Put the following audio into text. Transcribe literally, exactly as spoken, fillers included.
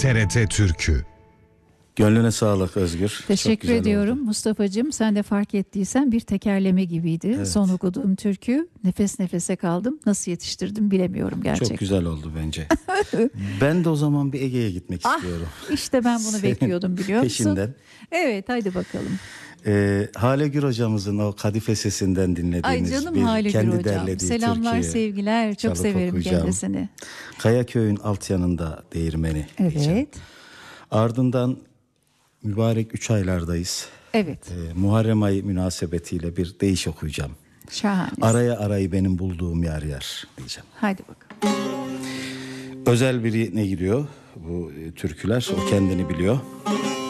T R T Türkü. Gönlüne sağlık Özgür. Teşekkür ediyorum oldu. Mustafa'cığım. Sen de fark ettiysen bir tekerleme gibiydi. Evet. Son okuduğum türkü. Nefes nefese kaldım. Nasıl yetiştirdim bilemiyorum gerçekten. Çok güzel oldu bence. Ben de o zaman bir Ege'ye gitmek ah, istiyorum. İşte ben bunu Senin bekliyordum biliyor musun? Peşinden. Evet, hadi bakalım. Ee, Hale Gür hocamızın o Kadife sesinden dinlediğiniz Ay canım bir Hale kendi Gür hocam. derlediği Selamlar, türküyü sevgiler. Çok severim okuyacağım. kendisini. Kayaköy'ün alt yanında değirmeni. Evet. Diyeceğim. Ardından mübarek üç aylardayız. Evet. Ee, Muharrem ayı münasebetiyle bir deyiş okuyacağım. Şahane. Araya arayı benim bulduğum yer yer diyeceğim. Hadi bakalım. Özel birine giriyor bu e, türküler. O kendini biliyor.